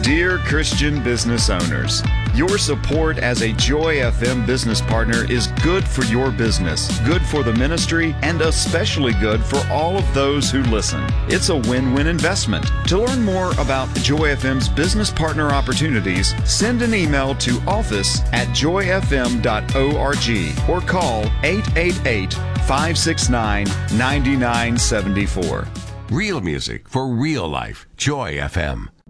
Dear Christian business owners, your support as a Joy FM business partner is good for your business, good for the ministry, and especially good for all of those who listen. It's a win-win investment. To learn more about Joy FM's business partner opportunities, send an email to office@joyfm.org or call 888-569-9974. Real music for real life. Joy FM.